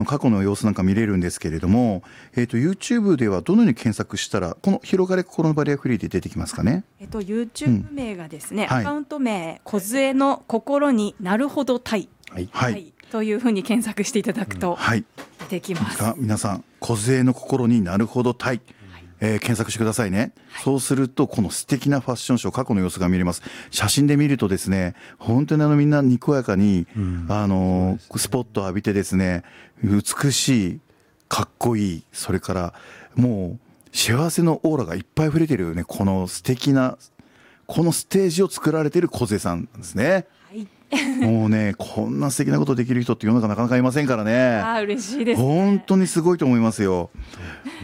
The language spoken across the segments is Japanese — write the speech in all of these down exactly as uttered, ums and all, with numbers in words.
過去の様子なんか見れるんですけれども、えー、と YouTube ではどのように検索したらこの広がれ心のバリアフリーで出てきますかね。 えっと、YouTube 名がですね、 うんはい、 アカウント名梢の心になるほどたい、 はいはい、というふうに検索していただくと出てきます、 うんはい、皆さん梢の心になるほどたい、えー、検索してくださいね、はい、そうするとこの素敵なファッションショー過去の様子が見れます。写真で見るとですね本当にあのみんなにこやかに、うん、あのーね、スポットを浴びてですね美しいかっこいいそれからもう幸せのオーラがいっぱい溢れてるよね。この素敵なこのステージを作られている梢さんですね、はいもうねこんな素敵なことできる人って世の中なかなかいませんからね。 あー嬉しいですね。 本当にすごいと思いますよ。うん、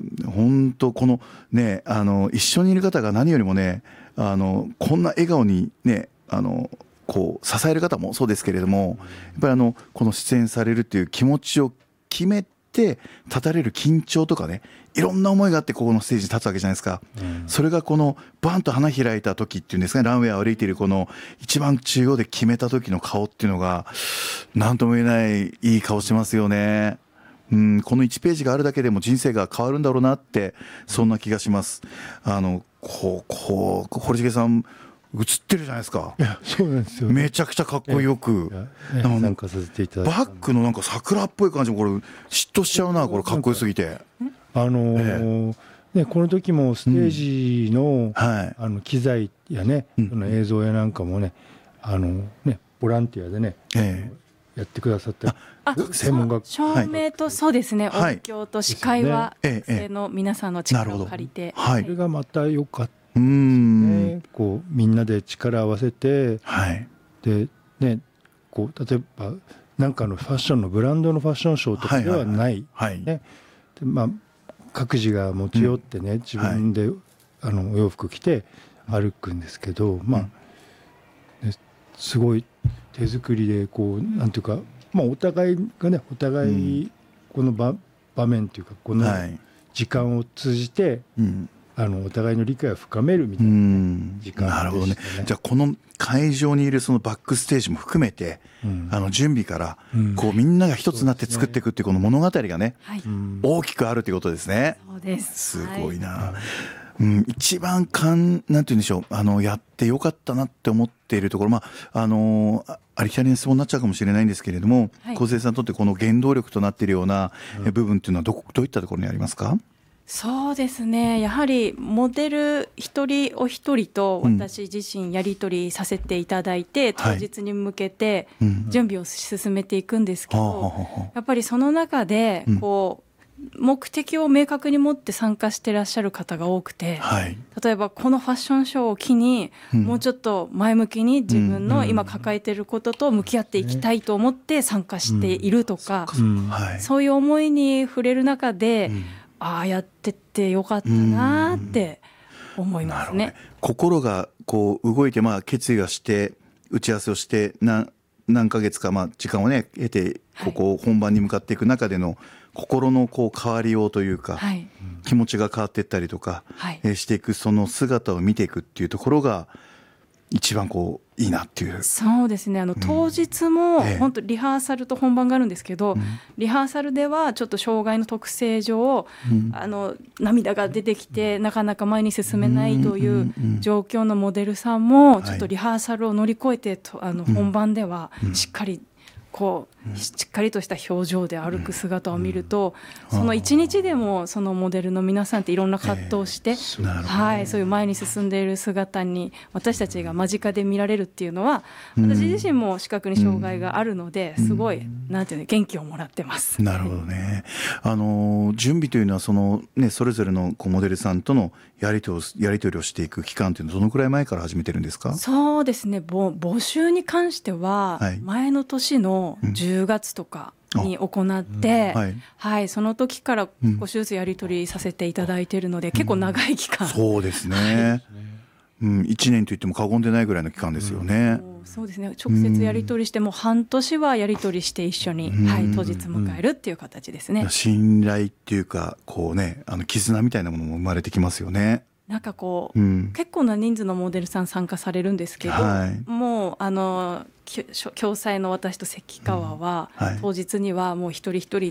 本当このねあの一緒にいる方が何よりもねあのこんな笑顔にねあのこう支える方もそうですけれどもやっぱりあのこの出演されるっていう気持ちを決めて立たれる緊張とかねいろんな思いがあってここのステージに立つわけじゃないですか、うん、それがこのバンと花開いた時っていうんですかねランウェイを歩いているこの一番中央で決めた時の顔っていうのが何とも言えないいい顔してますよね。うん、このいちページがあるだけでも人生が変わるんだろうなってそんな気がします。あのこうこう堀重さん映ってるじゃないですか。 いやそうなんですよ、 めちゃくちゃかっこよく参加させていただいてバックのなんか桜っぽい感じもこれ嫉妬しちゃうなこれかっこよすぎてあのーええね、この時もステージ の,、うんはい、あの機材やね、うん、その映像やなんかもねあのねボランティアでね、ええ、やってくださって専門学照明とそうですね、はい、音響と司会は学生の皆さんの力を借りて、 はい、それがまた良かったですね。こうみんなで力を合わせて、はい、でねこう例えばなんかのファッションのブランドのファッションショーとかではない、はいはいはいねでまあ、各自が持ち寄ってね、うん、自分で、はい、あのお洋服着て歩くんですけど、まあね、すごい手作りでこうなんていうか、まあ、お互いがねお互いこの 場, 場面というかこの時間を通じて、うんあのお互いの理解を深めるみたいな、ね、時間でしたね。なるほどね。 じゃあこの会場にいるそのバックステージも含めて、うん、あの準備からこうみんなが一つになって作っていくっていうこの物語がね、はい、大きくあるということですね。 そうです。 すごいな、はいうん、一番かんなんて言うんでしょうあのやってよかったなって思っているところ、まああのありきたりな質問になっちゃうかもしれないんですけれども、はい、梢さんにとってこの原動力となっているような部分っていうのは ど, どういったところにありますか？ そうですねやはりモデル一人お一人と私自身やり取りさせていただいて、うん、当日に向けて準備を進めていくんですけど、うん、やっぱりその中でこう、うん、目的を明確に持って参加してらっしゃる方が多くて、はい、例えばこのファッションショーを機に、うん、もうちょっと前向きに自分の今抱えていることと向き合っていきたいと思って参加しているとか、うんうんはい、そういう思いに触れる中で、うんああやってってよかったなって思いますね。 ね心がこう動いて、まあ、決意がして打ち合わせをして何、何ヶ月かまあ時間をね経てここ本番に向かっていく中での心のこう変わりようというか、はい、気持ちが変わっていったりとか、はいえー、していくその姿を見ていくっていうところが一番こういいなっていう。 そうですねあの当日も本当リハーサルと本番があるんですけど、うん、リハーサルではちょっと障害の特性上、うん、あの涙が出てきてなかなか前に進めないという状況のモデルさんもちょっとリハーサルを乗り越えてとあの本番ではしっかりこうしっかりとした表情で歩く姿を見ると、うん、その一日でもそのモデルの皆さんっていろんな葛藤をして、えーはい、そういう前に進んでいる姿に私たちが間近で見られるっていうのは、うん、私自身も視覚に障害があるので、うん、すごいなんていうの元気をもらってます。 なるほどね。あの準備というのはその、ね、それぞれのこうモデルさんとのやり取りを、やり取りをしていく期間というのはどのくらい前から始めてるんですか？ そうですね募集に関しては前の年のじゅうがつとかに行って、うんはいはい、その時から少しずつやり取りさせていただいているので、うん、結構長い期間、 うん、そうですね、はいうん、いちねんといっても過言でないぐらいの期間ですよね、 うん、そうですね直接やり取りしても半年はやり取りして一緒に、うんはい、当日迎えるっていう形ですね。 信頼っていうかこう、ね、あの絆みたいなものも生まれてきますよね。 なんかこう、うん、結構な人数のモデルさん参加されるんですけど、はい、もうあの共催の私と関川は、うんはい、当日にはもう一人一人